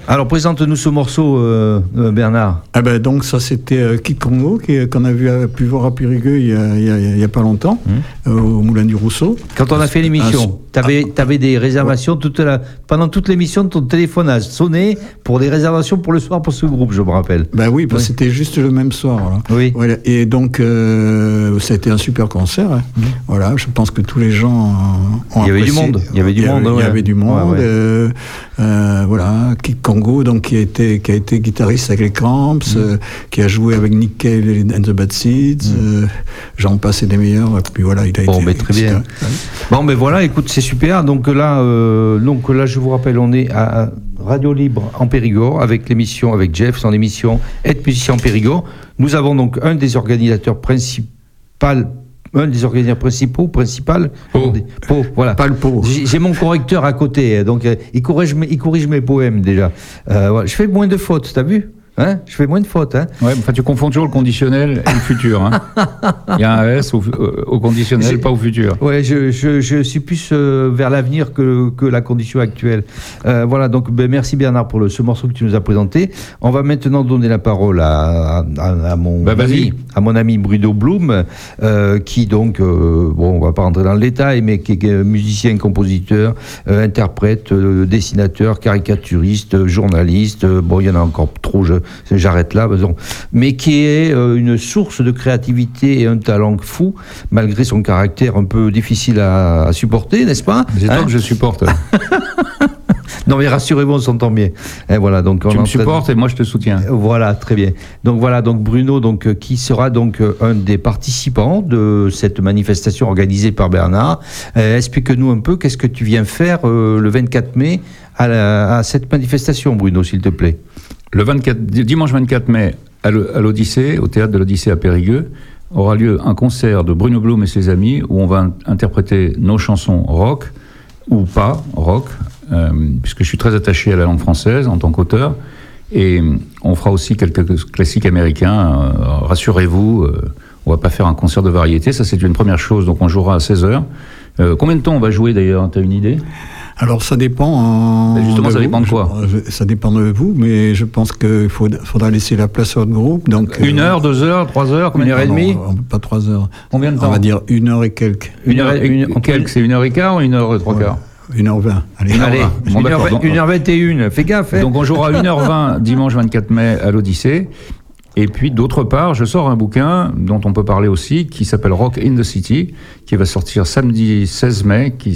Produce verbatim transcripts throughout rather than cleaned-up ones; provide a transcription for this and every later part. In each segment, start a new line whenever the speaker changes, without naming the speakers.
Alors, présente-nous ce morceau, euh, euh, Bernard.
Ah ben, donc, ça, c'était euh, Kid Congo, qui, qu'on a vu, a pu voir à Périgueux il y a, il y a, il y a pas longtemps, mmh. euh, au Moulin du Rousseau.
Quand on a fait l'émission, tu avais ah, des réservations, ouais. toute la, pendant toute l'émission, ton téléphone a sonné pour des réservations pour le soir pour ce groupe, je me rappelle.
Ben oui, parce que oui. c'était juste le même soir. Là.
Oui.
Voilà. Et donc, euh, ça a été un super concert. Hein. Mmh. Voilà, je pense que tous les gens ont
Il y avait
apprécié.
du monde. Il y avait du
il y
monde.
Avait,
ouais.
Il y avait du monde.
Ouais, ouais.
Euh, euh, voilà, Kid Congo, donc, qui a été, qui a été guitariste avec les Cramps, mmh. euh, qui a joué avec Nick Cave and the Bad Seeds. Mmh. Euh, j'en passe et des meilleurs. Et puis voilà, il a
bon,
été.
Mais très bien. Ouais. Bon, mais voilà, écoute, c'est super. Donc là, euh, donc là, je vous rappelle, on est à Radio Libre en Périgord avec l'émission, avec Jeff, son émission Être musicien en Périgord. Nous avons donc un des organisateurs principaux, un des organisateurs principaux, principal,
Pau.
Pau, voilà.
Pas le Pau.
J'ai, j'ai mon correcteur à côté, donc euh, il corrige mes, il corrige mes poèmes déjà. Euh, voilà. Je fais moins de fautes, t'as vu? Hein, je fais moins de fautes. Hein.
Ouais, enfin, tu confonds toujours le conditionnel et le futur. Hein. Il y a un S au, au conditionnel, J'ai, pas au futur.
Ouais, je, je, je suis plus euh, vers l'avenir que, que la condition actuelle. Euh, voilà, donc ben, merci Bernard pour le, ce morceau que tu nous as présenté. On va maintenant donner la parole à, à, à, mon,
bah,
ami, à mon ami Bruno Blum, euh, qui donc, euh, bon, on va pas rentrer dans le détail, mais qui est musicien, compositeur, euh, interprète, euh, dessinateur, caricaturiste, journaliste. Euh, bon, il y en a encore trop. Je, J'arrête là, mais qui est euh, une source de créativité et un talent fou, malgré son caractère un peu difficile à, à supporter, n'est-ce pas?
C'est hein toi que je supporte.
Non mais rassurez-vous, on s'entend bien. Et voilà, donc on
tu me supportes de... et moi je te soutiens.
Voilà, très bien. Donc voilà, donc Bruno, donc euh, qui sera donc euh, un des participants de cette manifestation organisée par Bernard. Euh, explique-nous un peu qu'est-ce que tu viens faire euh, le vingt-quatre mai à, la, à cette manifestation, Bruno, s'il te plaît.
Le vingt-quatre, dimanche vingt-quatre mai, à l'Odyssée, au théâtre de l'Odyssée à Périgueux, aura lieu un concert de Bruno Blum et ses amis où on va interpréter nos chansons rock ou pas rock, euh, puisque je suis très attaché à la langue française en tant qu'auteur. Et on fera aussi quelques classiques américains. Euh, rassurez-vous, euh, on va pas faire un concert de variété. Ça, c'est une première chose. Donc, on jouera à seize heures. Euh, combien de temps on va jouer d'ailleurs? T'as une idée?
Alors ça dépend. En...
Ben justement,
de
ça
vous.
dépend de quoi?
je, Ça dépend de vous, mais je pense qu'il faut, faudra laisser la place à votre groupe. Donc
une
euh,
heure, deux heures, trois heures,
une heure et demie.
Pas trois heures.
Combien de temps?
On va dire une heure et quelques.
Une heure et une, quelques, c'est une heure et quart ou une heure et trois quarts?
Une heure vingt. Allez,
une heure vingt. Bon,
une heure vingt et une. Fais gaffe. Hein.
Donc on jouera une heure vingt dimanche vingt-quatre mai à l'Odyssée. Et puis, d'autre part, je sors un bouquin dont on peut parler aussi, qui s'appelle Rock in the City, qui va sortir samedi seize mai, qui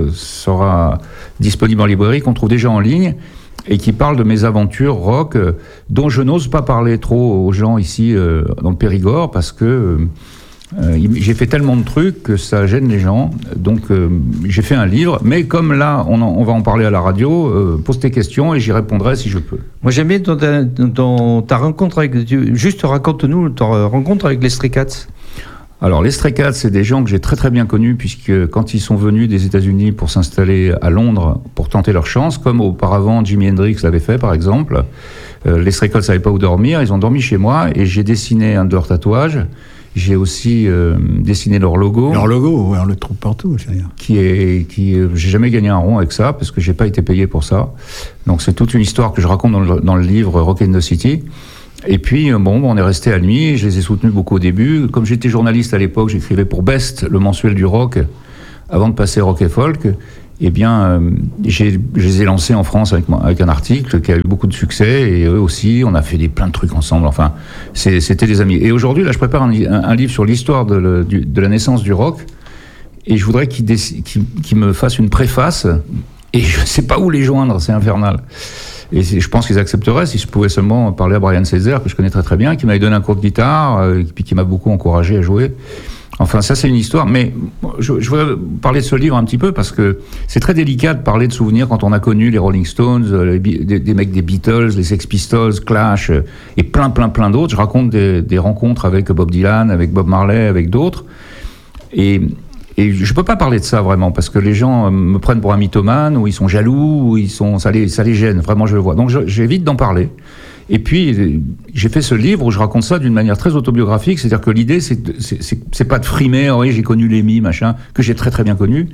sera disponible en librairie, qu'on trouve déjà en ligne, et qui parle de mes aventures rock, euh, dont je n'ose pas parler trop aux gens ici euh, dans le Périgord, parce que euh, euh, j'ai fait tellement de trucs que ça gêne les gens. Donc, euh, j'ai fait un livre, mais comme là, on, en, on va en parler à la radio, euh, pose tes questions et j'y répondrai si je peux.
Moi, j'aime bien ton, ton, ta rencontre avec... Juste raconte-nous ta rencontre avec les Stray Cats.
Alors, les Stray Cats, c'est des gens que j'ai très très bien connus, puisque quand ils sont venus des États-Unis pour s'installer à Londres, pour tenter leur chance, comme auparavant Jimi Hendrix l'avait fait, par exemple, euh, les Stray Cats ne savaient pas où dormir, ils ont dormi chez moi, et j'ai dessiné un de leurs tatouages. J'ai aussi euh, dessiné leur logo.
Leur logo, ouais, on le trouve partout. C'est-à-dire.
Qui est, qui, euh, j'ai jamais gagné un rond avec ça, parce que j'ai pas été payé pour ça. Donc c'est toute une histoire que je raconte dans le, dans le livre Rock in the City. Et puis, bon, on est resté à nuit, je les ai soutenus beaucoup au début. Comme j'étais journaliste à l'époque, j'écrivais pour Best, le mensuel du rock, avant de passer Rock et Folk. Eh bien, euh, j'ai, je les ai lancés en France avec, avec un article qui a eu beaucoup de succès, et eux aussi, on a fait des, plein de trucs ensemble. Enfin, c'est, c'était des amis. Et aujourd'hui, là, je prépare un, un, un livre sur l'histoire de, le, du, de la naissance du rock, et je voudrais qu'ils, déc- qu'ils, qu'ils me fassent une préface, et je ne sais pas où les joindre, c'est infernal. Et je pense qu'ils accepteraient si je pouvais seulement parler à Brian Césaire, que je connais très très bien, qui m'avait donné un cours de guitare, euh, puis qui m'a beaucoup encouragé à jouer. Enfin, ça, c'est une histoire. Mais je, je voudrais parler de ce livre un petit peu parce que c'est très délicat de parler de souvenirs quand on a connu les Rolling Stones, les, des, des mecs des Beatles, les Sex Pistols, Clash, et plein, plein, plein d'autres. Je raconte des, des rencontres avec Bob Dylan, avec Bob Marley, avec d'autres. Et, et je peux pas parler de ça vraiment parce que les gens me prennent pour un mythomane, ou ils sont jaloux, ou ils sont, ça les, ça les gêne. Vraiment, je le vois. Donc, je, j'évite d'en parler. Et puis, j'ai fait ce livre où je raconte ça d'une manière très autobiographique, c'est-à-dire que l'idée, c'est, c'est, c'est, c'est pas de frimer, oh oui, j'ai connu Lemmy, machin, que j'ai très très bien connu,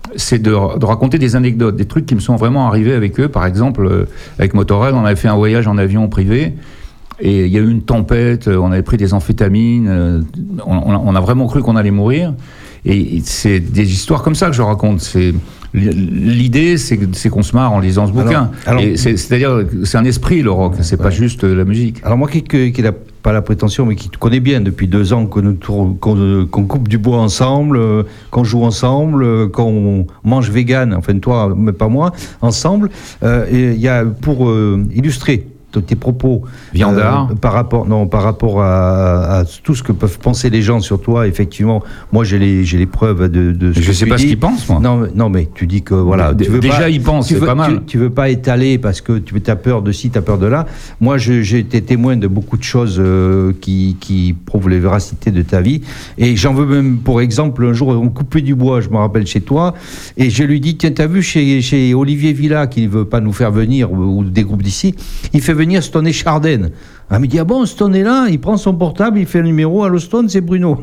c'est de, de raconter des anecdotes, des trucs qui me sont vraiment arrivés avec eux. Par exemple, euh, avec Motorhead, on avait fait un voyage en avion privé. Et il y a eu une tempête, on avait pris des amphétamines, on, on a vraiment cru qu'on allait mourir. Et c'est des histoires comme ça que je raconte. C'est, l'idée, c'est, c'est qu'on se marre en lisant ce bouquin. Alors, alors, et c'est, c'est-à-dire, c'est un esprit, le rock, c'est ouais. pas juste la musique.
Alors moi, qui, qui n'a pas la prétention, mais qui te connaît bien depuis deux ans, qu'on, qu'on, qu'on coupe du bois ensemble, qu'on joue ensemble, qu'on mange vegan, enfin toi, mais pas moi, ensemble, euh, il y a, pour euh, illustrer tes propos
Viandard.
Euh, par rapport non par rapport à, à tout ce que peuvent penser les gens sur toi, effectivement, moi j'ai les j'ai les preuves de, de ce
je
que
sais
tu
pas
dis.
ce qu'ils pensent, moi.
Non non mais tu dis que voilà,
D-
tu veux
déjà
pas,
ils pensent, c'est
veux,
pas mal.
Tu, tu veux pas étaler parce que tu as peur de ci, tu as peur de là. Moi je, j'ai été témoin de beaucoup de choses euh, qui qui prouvent les véracités de ta vie, et j'en veux même pour exemple un jour on coupait du bois, je me rappelle, chez toi, et je lui dis tiens, t'as vu chez chez Olivier Villa qui ne veut pas nous faire venir, ou, ou des groupes d'ici, il fait venir Stone et Chardin. Ah, mais il dit, ah bon, Stone est là, il prend son portable, il fait un numéro, allô Stone, c'est Bruno.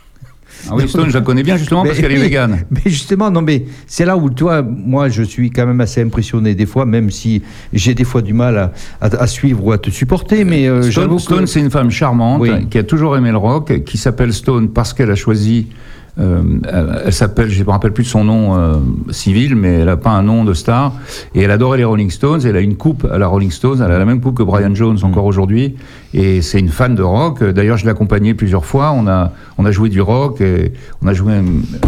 Ah oui, Stone, je la connais bien justement mais, parce qu'elle est végane.
Mais justement, non, mais c'est là où, toi, moi, je suis quand même assez impressionné des fois, même si j'ai des fois du mal à, à, à suivre ou à te supporter. Mais euh,
Stone, Stone que... c'est une femme charmante, oui, qui a toujours aimé le rock, qui s'appelle Stone parce qu'elle a choisi. Euh, elle, elle s'appelle, je ne me rappelle plus de son nom euh, civil, mais elle n'a pas un nom de star. Et elle adorait les Rolling Stones. Elle a une coupe à la Rolling Stones. Elle a la même coupe que Brian Jones encore mmh. aujourd'hui. Et c'est une fan de rock. D'ailleurs, je l'ai accompagnée plusieurs fois. On a, on a joué du rock. Et on a joué. Euh,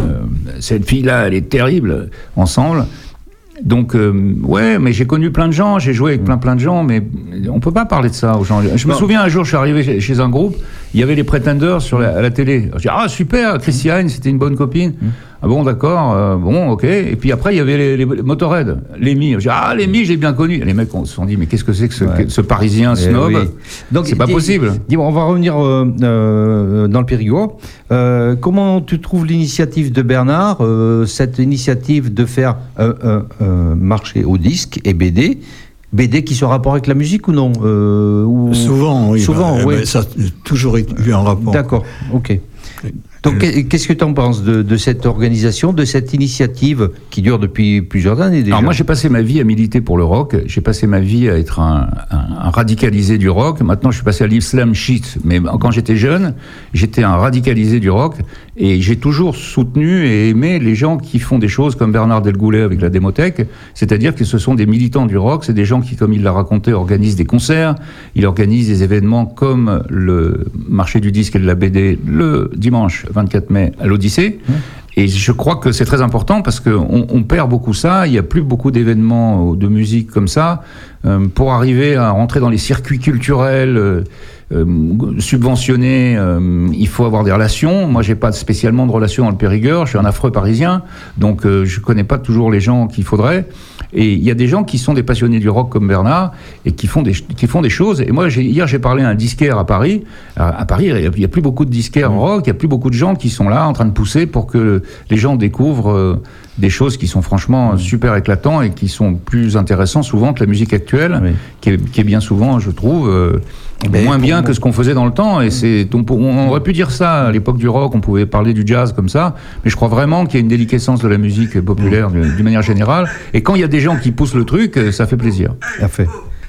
cette fille-là, elle est terrible. Ensemble. Donc, euh, ouais, mais j'ai connu plein de gens, j'ai joué avec plein plein de gens, mais on peut pas parler de ça aux gens. Je me non. souviens un jour, je suis arrivé chez, chez un groupe, il y avait les Pretenders sur la, à la télé. Je dis, ah super, Chrissy Hynde, c'était une bonne copine. Mmh. Ah bon, d'accord, euh, bon, ok. Et puis après, il y avait les, les, les Motorhead, Lemmy. Je dis, ah, Lemmy, j'ai bien connu. Et les mecs se sont dit, mais qu'est-ce que c'est que ce, ouais. ce Parisien snob? Oui. Donc, c'est pas dis, possible.
Dis-moi, on va revenir euh, euh, dans le Périgord. Euh, comment tu trouves l'initiative de Bernard, euh, cette initiative de faire un euh, euh, marché au disque et B D? B D qui se rapporte avec la musique ou non euh, ou...
Souvent, oui.
Souvent, bah, oui.
Bah, ça a toujours eu un rapport.
D'accord, ok. Donc, qu'est-ce que tu en penses de, de cette organisation, de cette initiative qui dure depuis plusieurs années déjà?
Alors moi, j'ai passé ma vie à militer pour le rock. J'ai passé ma vie à être un, un, un radicalisé du rock. Maintenant, je suis passé à l'islam shit. Mais quand j'étais jeune, j'étais un radicalisé du rock. Et j'ai toujours soutenu et aimé les gens qui font des choses comme Bernard Delgoulet avec la Démothèque. C'est-à-dire que ce sont des militants du rock. C'est des gens qui, comme il l'a raconté, organisent des concerts. Il organise des événements comme le marché du disque et de la B D le dimanche vingt-quatre mai à l'Odyssée. Mmh. Et je crois que c'est très important parce qu'on on perd beaucoup ça. Il n'y a plus beaucoup d'événements de musique comme ça. Euh, pour arriver à rentrer dans les circuits culturels euh, euh, subventionnés, euh, il faut avoir des relations. Moi, j'ai pas spécialement de relations dans le Périgord. Je suis un affreux Parisien, donc euh, je connais pas toujours les gens qu'il faudrait. Et il y a des gens qui sont des passionnés du rock comme Bernard et qui font des qui font des choses. Et moi, j'ai, hier, j'ai parlé à un disquaire à Paris. À, à Paris, il y a plus beaucoup de disquaires rock. Il y a plus beaucoup de gens qui sont là en train de pousser pour que les gens découvrent euh, des choses qui sont franchement super éclatants et qui sont plus intéressants souvent que la musique actuelle, oui. qui, est, qui est bien souvent, je trouve, euh, moins bien moi... que ce qu'on faisait dans le temps. Et c'est, on, on aurait pu dire ça à l'époque du rock, on pouvait parler du jazz comme ça, mais je crois vraiment qu'il y a une déliquescence de la musique populaire mmh. d'une manière générale. Et quand il y a des gens qui poussent le truc, ça fait plaisir.
Parfait.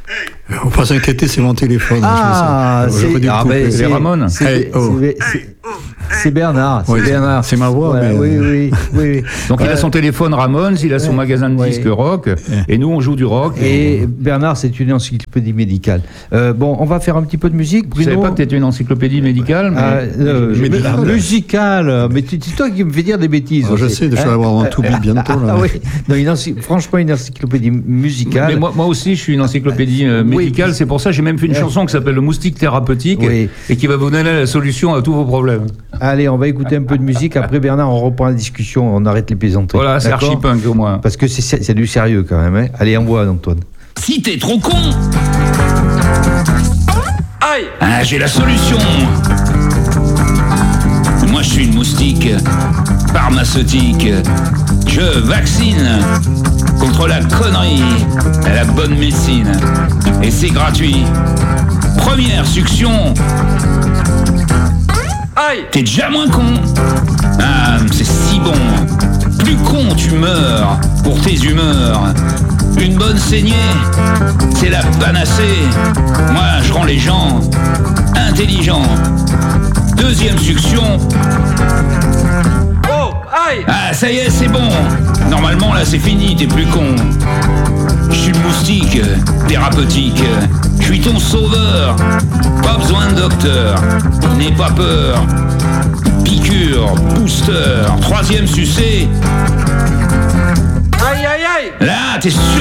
On va pas s'inquiéter, c'est mon téléphone.
Ah,
je
c'est, ah ben,
c'est Ramon.
C'est, hey, oh. c'est, c'est, c'est Bernard. C'est,
oui,
Bernard.
C'est ma voix.
Ouais,
mais...
oui, oui, oui.
Donc euh, il a son téléphone Ramones, il a son ouais, magasin de disques ouais. rock, et nous on joue du rock.
Et, et Bernard, c'est une encyclopédie médicale. Euh, bon, on va faire un petit peu de musique. Bruno.
Je savais pas que tu étais une encyclopédie médicale. Mais... Ah,
euh, médicale. Musicale. Mais c'est toi qui me fais dire des bêtises.
Oh, je sais, je vais hein? avoir un tout bip bientôt. Là.
Ah, oui. Non, une ency... Franchement, une encyclopédie musicale.
Mais moi, moi aussi, je suis une encyclopédie euh, médicale. Oui. C'est pour ça que j'ai même fait une chanson qui s'appelle Le Moustique Thérapeutique oui. et qui va vous donner la solution à tous vos problèmes.
Allez, on va écouter un peu de musique. Après, Bernard, on reprend la discussion. On arrête les plaisanteries.
Voilà, c'est archi-punk au moins.
Parce que c'est, c'est du sérieux quand même. Hein. Allez, envoie, Antoine.
Si t'es trop con, aïe, ah, j'ai la solution. Moi, je suis une moustique pharmaceutique. Je vaccine contre la connerie et la bonne médecine. Et c'est gratuit. Première succion. Aïe, t'es déjà moins con. Ah, c'est si bon. Plus con tu meurs pour tes humeurs. Une bonne saignée, c'est la panacée. Moi je rends les gens intelligents. Deuxième succion.
Oh, aïe!
Ah ça y est, c'est bon. Normalement là c'est fini, t'es plus con. Je suis le moustique thérapeutique. Je suis ton sauveur. Pas besoin de docteur. N'aie pas peur. Piqûre, booster, troisième sucé.
Aïe, aïe, aïe!
Là, t'es sûr